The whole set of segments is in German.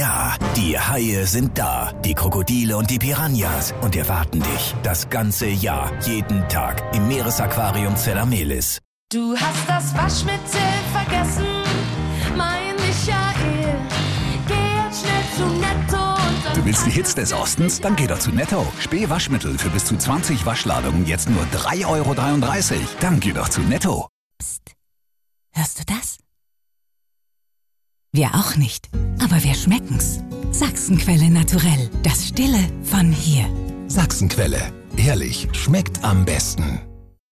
Ja, die Haie sind da, die Krokodile und die Piranhas und erwarten dich das ganze Jahr, jeden Tag im Meeresaquarium Zellamelis. Du hast das Waschmittel vergessen, mein Michael. Geh jetzt schnell zu Netto und dann... Du willst die Hits des Ostens? Dann geh doch zu Netto. Spee Waschmittel für bis zu 20 Waschladungen jetzt nur 3,33 €. Dann geh doch zu Netto. Psst. Hörst du das? Wir auch nicht, aber wir schmecken's. Sachsenquelle naturell, das Stille von hier. Sachsenquelle, ehrlich, schmeckt am besten.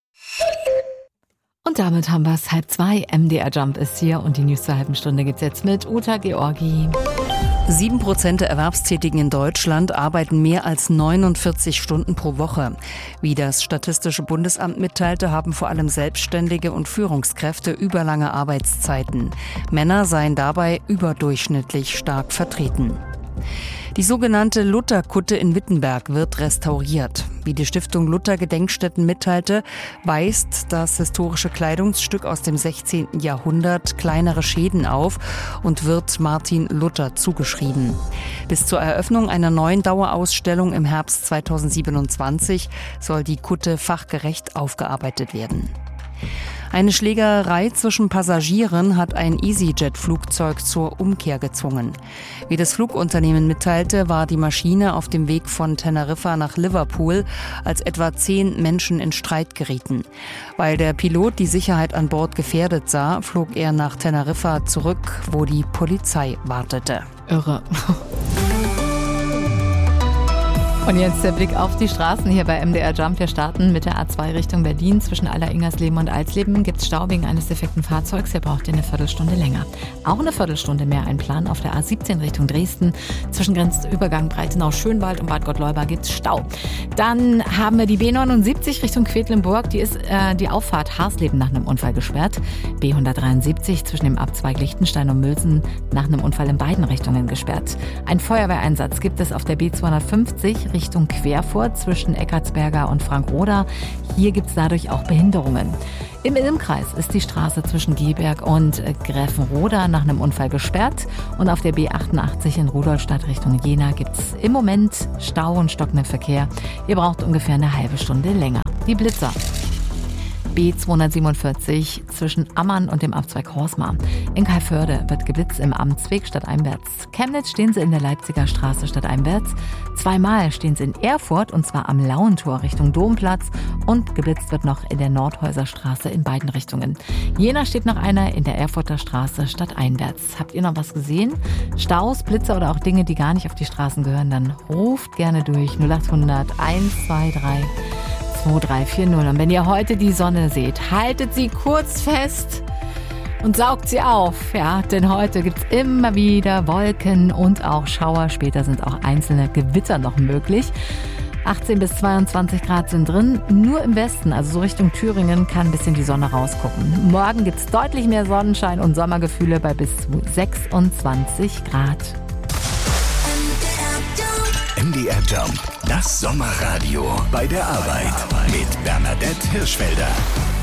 Und damit haben wir es 1:30. MDR Jump ist hier und die News zur halben Stunde gibt's jetzt mit Uta Georgi. 7% der Erwerbstätigen in Deutschland arbeiten mehr als 49 Stunden pro Woche. Wie das Statistische Bundesamt mitteilte, haben vor allem Selbstständige und Führungskräfte überlange Arbeitszeiten. Männer seien dabei überdurchschnittlich stark vertreten. Die sogenannte Lutherkutte in Wittenberg wird restauriert. Wie die Stiftung Luther Gedenkstätten mitteilte, weist das historische Kleidungsstück aus dem 16. Jahrhundert kleinere Schäden auf und wird Martin Luther zugeschrieben. Bis zur Eröffnung einer neuen Dauerausstellung im Herbst 2027 soll die Kutte fachgerecht aufgearbeitet werden. Eine Schlägerei zwischen Passagieren hat ein EasyJet-Flugzeug zur Umkehr gezwungen. Wie das Flugunternehmen mitteilte, war die Maschine auf dem Weg von Teneriffa nach Liverpool, als etwa 10 Menschen in Streit gerieten. Weil der Pilot die Sicherheit an Bord gefährdet sah, flog er nach Teneriffa zurück, wo die Polizei wartete. Irre. Und jetzt der Blick auf die Straßen hier bei MDR Jump. Wir starten mit der A2 Richtung Berlin. Zwischen Aller-Ingersleben und Alsleben gibt es Stau wegen eines defekten Fahrzeugs. Hier braucht ihr eine Viertelstunde länger. Auch eine Viertelstunde mehr einplanen auf der A17 Richtung Dresden. Zwischen Grenzübergang Breitenau-Schönwald und Bad Gottleuba gibt es Stau. Dann haben wir die B79 Richtung Quedlinburg. Die ist die Auffahrt Harsleben nach einem Unfall gesperrt. B173 zwischen dem Abzweig Lichtenstein und Mülsen nach einem Unfall in beiden Richtungen gesperrt. Ein Feuerwehreinsatz gibt es auf der B250 Richtung Querfurt zwischen Eckartsberger und Frankroda. Hier gibt es dadurch auch Behinderungen. Im Ilmkreis ist die Straße zwischen Gehberg und Gräfenroda nach einem Unfall gesperrt. Und auf der B88 in Rudolstadt Richtung Jena gibt es im Moment Stau und stockenden Verkehr. Ihr braucht ungefähr eine halbe Stunde länger. Die Blitzer. B247 zwischen Ammann und dem Abzweig Horsmar. In Calvörde wird geblitzt im Amtsweg stadteinwärts. Chemnitz stehen sie in der Leipziger Straße stadteinwärts. Zweimal stehen sie in Erfurt und zwar am Lauentor Richtung Domplatz und geblitzt wird noch in der Nordhäuser Straße in beiden Richtungen. Jena steht noch einer in der Erfurter Straße stadteinwärts. Habt ihr noch was gesehen? Staus, Blitzer oder auch Dinge, die gar nicht auf die Straßen gehören, dann ruft gerne durch 0800 123 2340. Und wenn ihr heute die Sonne seht, haltet sie kurz fest und saugt sie auf. Ja, denn heute gibt's immer wieder Wolken und auch Schauer. Später sind auch einzelne Gewitter noch möglich. 18 bis 22 Grad sind drin. Nur im Westen, also so Richtung Thüringen, kann ein bisschen die Sonne rausgucken. Morgen gibt's deutlich mehr Sonnenschein und Sommergefühle bei bis zu 26 Grad. MDR Jump, das Sommerradio bei der Arbeit mit Bernadette Hirschfelder.